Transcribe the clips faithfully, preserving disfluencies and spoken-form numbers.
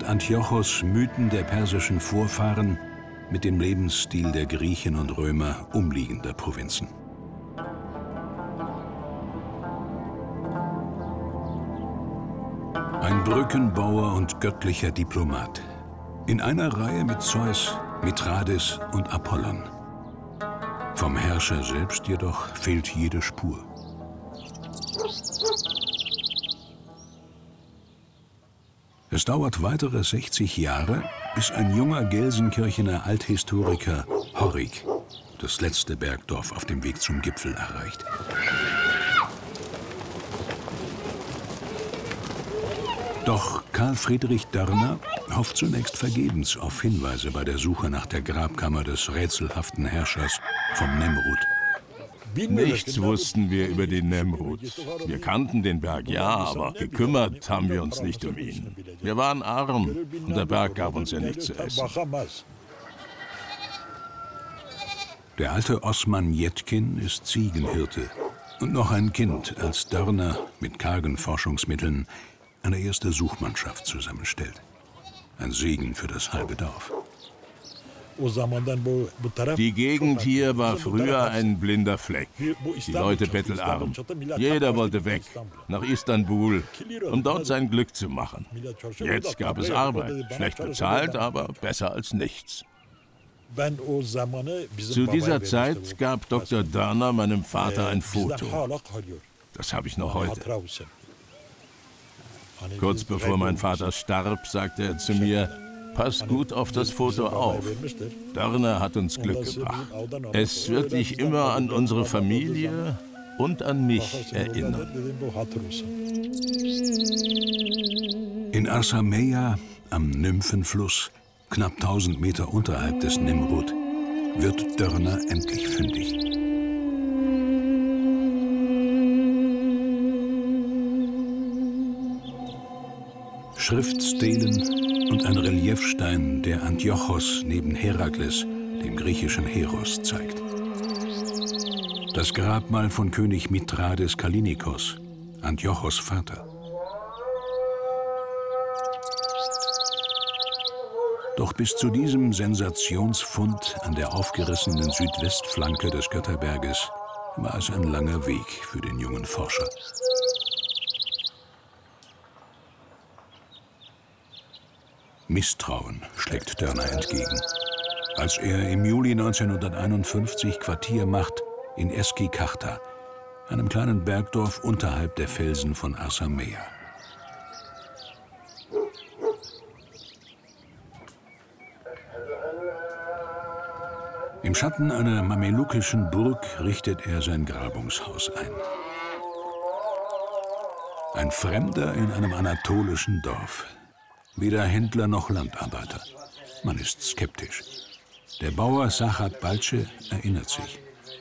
Antiochos Mythen der persischen Vorfahren mit dem Lebensstil der Griechen und Römer umliegender Provinzen. Ein Brückenbauer und göttlicher Diplomat. In einer Reihe mit Zeus, Mithrades und Apollon. Vom Herrscher selbst jedoch fehlt jede Spur. Es dauert weitere sechzig Jahre, bis ein junger Gelsenkirchener Althistoriker Horrig das letzte Bergdorf auf dem Weg zum Gipfel erreicht. Doch Karl Friedrich Dörner hofft zunächst vergebens auf Hinweise bei der Suche nach der Grabkammer des rätselhaften Herrschers vom Nemrut. Nichts wussten wir über den Nemrut. Wir kannten den Berg, ja, aber gekümmert haben wir uns nicht um ihn. Wir waren arm und der Berg gab uns ja nichts zu essen. Der alte Osman Yetkin ist Ziegenhirte und noch ein Kind, als Dörner mit kargen Forschungsmitteln eine erste Suchmannschaft zusammenstellt. Ein Segen für das halbe Dorf. Die Gegend hier war früher ein blinder Fleck. Die Leute bettelarm. Jeder wollte weg, nach Istanbul, um dort sein Glück zu machen. Jetzt gab es Arbeit, schlecht bezahlt, aber besser als nichts. Zu dieser Zeit gab Doktor Dörner meinem Vater ein Foto. Das habe ich noch heute. Kurz bevor mein Vater starb, sagte er zu mir: Pass gut auf das Foto auf. Dörner hat uns Glück gebracht. Es wird dich immer an unsere Familie und an mich erinnern. In Arsameia, am Nymphenfluss, knapp tausend Meter unterhalb des Nemrut, wird Dörner endlich fündig. Schriftstelen und ein Reliefstein, der Antiochos neben Herakles, dem griechischen Heros, zeigt. Das Grabmal von König Mithrades Kallinikos, Antiochos Vater. Doch bis zu diesem Sensationsfund an der aufgerissenen Südwestflanke des Götterberges war es ein langer Weg für den jungen Forscher. Misstrauen schlägt Dörner entgegen, als er im Juli neunzehnhunderteinundfünfzig Quartier macht in Eskikarta, einem kleinen Bergdorf unterhalb der Felsen von Arsameia. Im Schatten einer mamelukischen Burg richtet er sein Grabungshaus ein. Ein Fremder in einem anatolischen Dorf. Weder Händler noch Landarbeiter. Man ist skeptisch. Der Bauer Sachat Balce erinnert sich.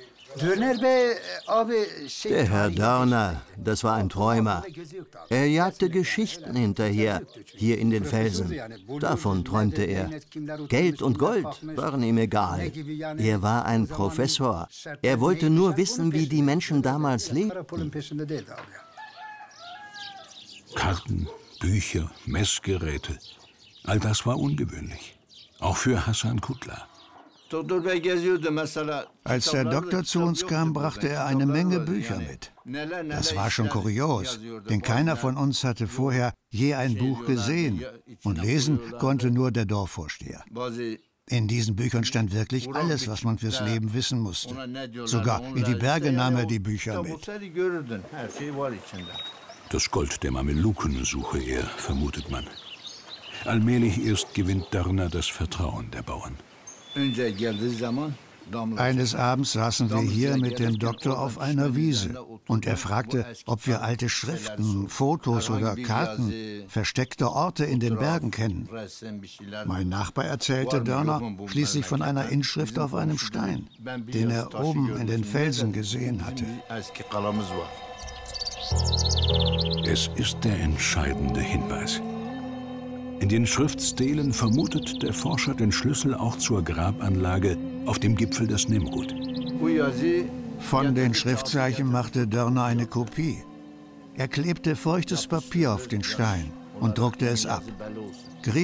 Der Herr Dörner, das war ein Träumer. Er jagte Geschichten hinterher, hier in den Felsen. Davon träumte er. Geld und Gold waren ihm egal. Er war ein Professor. Er wollte nur wissen, wie die Menschen damals lebten. Karten, Bücher, Messgeräte. All das war ungewöhnlich. Auch für Hasan Kutla. Als der Doktor zu uns kam, brachte er eine Menge Bücher mit. Das war schon kurios, denn keiner von uns hatte vorher je ein Buch gesehen. Und lesen konnte nur der Dorfvorsteher. In diesen Büchern stand wirklich alles, was man fürs Leben wissen musste. Sogar in die Berge nahm er die Bücher mit. Das Gold der Mameluken suche er, vermutet man. Allmählich erst gewinnt Dörner das Vertrauen der Bauern. Eines Abends saßen wir hier mit dem Doktor auf einer Wiese und er fragte, ob wir alte Schriften, Fotos oder Karten, versteckte Orte in den Bergen kennen. Mein Nachbar erzählte Dörner schließlich von einer Inschrift auf einem Stein, den er oben in den Felsen gesehen hatte. Es ist der entscheidende Hinweis. In den Schriftstelen vermutet der Forscher den Schlüssel auch zur Grabanlage auf dem Gipfel des Nemrut. Von den Schriftzeichen machte Dörner eine Kopie. Er klebte feuchtes Papier auf den Stein und druckte es ab.